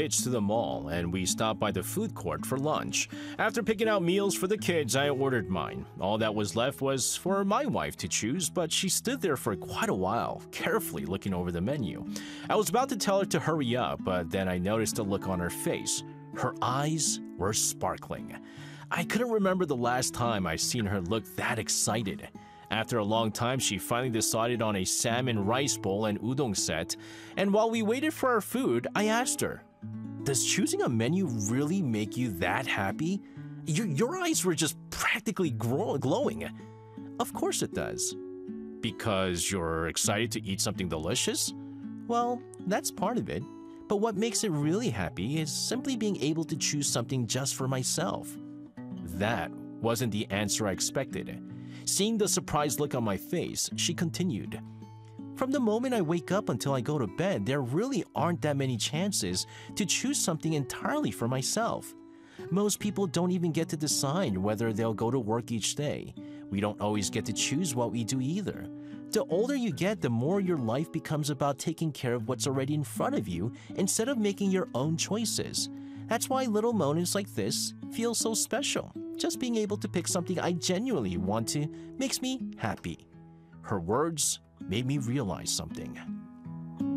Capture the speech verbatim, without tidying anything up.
kids to the mall, and we stopped by the food court for lunch. After picking out meals for the kids, I ordered mine. All that was left was for my wife to choose, but she stood there for quite a while, carefully looking over the menu. I was about to tell her to hurry up, but then I noticed a look on her face. Her eyes were sparkling. I couldn't remember the last time I seen her look that excited. After a long time, she finally decided on a salmon rice bowl and udon set, and while we waited for our food, I asked her, "Does choosing a menu really make you that happy? Your, your eyes were just practically grow- glowing." "Of course it does." "Because you're excited to eat something delicious?" "Well, that's part of it. But what makes it really happy is simply being able to choose something just for myself." That wasn't the answer I expected. Seeing the surprised look on my face, she continued, "From the moment I wake up until I go to bed, there really aren't that many chances to choose something entirely for myself. Most people don't even get to decide whether they'll go to work each day. We don't always get to choose what we do either. The older you get, the more your life becomes about taking care of what's already in front of you instead of making your own choices. That's why little moments like this feel so special. Just being able to pick something I genuinely want to makes me happy." Her words made me realize something.